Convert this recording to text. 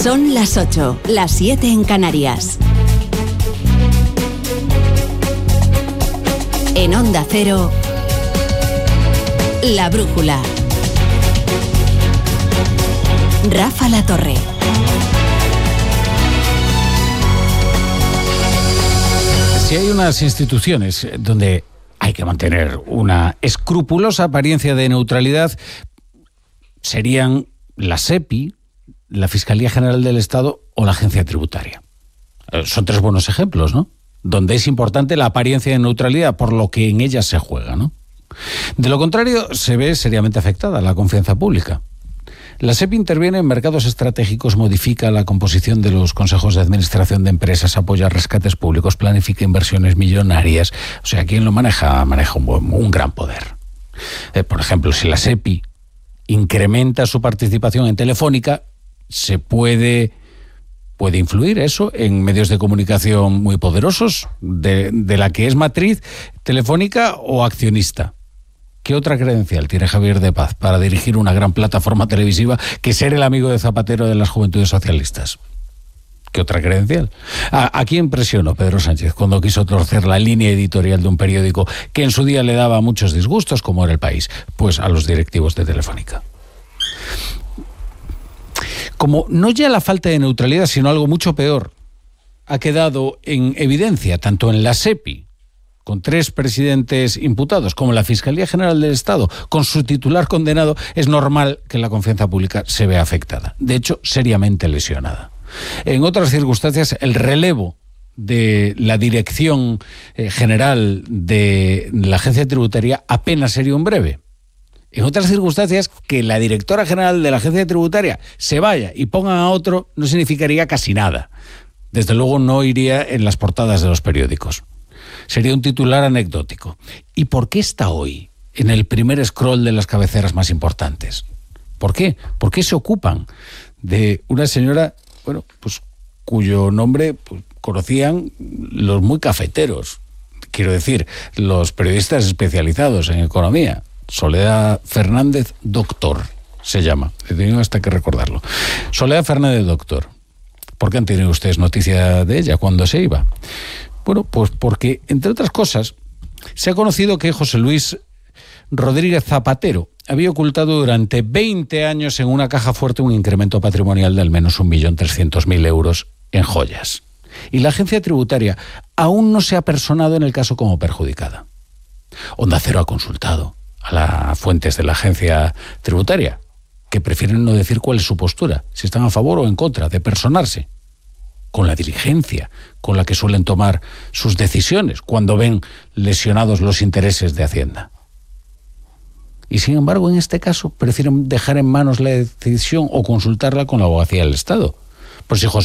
Son las 8, las 7 en Canarias. En Onda Cero, La Brújula. Rafa La Torre. Si hay unas instituciones donde hay que mantener una escrupulosa apariencia de neutralidad, serían la SEPI, la Fiscalía General del Estado o la Agencia Tributaria. Son tres buenos ejemplos, ¿no? Donde es importante la apariencia de neutralidad por lo que en ellas se juega, ¿no? De lo contrario, se ve seriamente afectada la confianza pública. La SEPI interviene en mercados estratégicos, modifica la composición de los consejos de administración de empresas, apoya rescates públicos, planifica inversiones millonarias. O sea, quien lo maneja un gran poder. Por ejemplo, si la SEPI incrementa su participación en Telefónica, se puede influir eso en medios de comunicación muy poderosos, de la que es matriz Telefónica o accionista. ¿Qué otra credencial tiene Javier de Paz para dirigir una gran plataforma televisiva que ser el amigo de Zapatero de las Juventudes Socialistas? ¿Qué otra credencial? ¿A quién presionó Pedro Sánchez cuando quiso torcer la línea editorial de un periódico que en su día le daba muchos disgustos, como era El País? Pues a los directivos de Telefónica. Como no ya la falta de neutralidad, sino algo mucho peor, ha quedado en evidencia tanto en la SEPI, con 3 presidentes imputados, como la Fiscalía General del Estado, con su titular condenado, es normal que la confianza pública se vea afectada. De hecho, seriamente lesionada. En otras circunstancias, el relevo de la dirección general de la Agencia Tributaria apenas sería un breve. En otras circunstancias, que la directora general de la Agencia Tributaria se vaya y pongan a otro no significaría casi nada. Desde luego no iría en las portadas de los periódicos. Sería un titular anecdótico. ¿Y por qué está hoy en el primer scroll de las cabeceras más importantes? ¿Por qué? ¿Por qué se ocupan de una señora, pues cuyo nombre conocían los muy cafeteros? Quiero decir, los periodistas especializados en economía. Soledad Fernández Doctor se llama. He tenido hasta que recordarlo. Soledad Fernández Doctor. ¿Por qué han tenido ustedes noticia de ella cuando se iba? Bueno, pues porque, entre otras cosas, se ha conocido que José Luis Rodríguez Zapatero había ocultado durante 20 años en una caja fuerte un incremento patrimonial de al menos 1.300.000 euros en joyas. Y la Agencia Tributaria aún no se ha personado en el caso como perjudicada. Onda Cero ha consultado a las fuentes de la Agencia Tributaria, que prefieren no decir cuál es su postura, si están a favor o en contra de personarse, con la diligencia con la que suelen tomar sus decisiones cuando ven lesionados los intereses de Hacienda. Y sin embargo, en este caso, prefieren dejar en manos la decisión o consultarla con la abogacía del Estado. Pues si José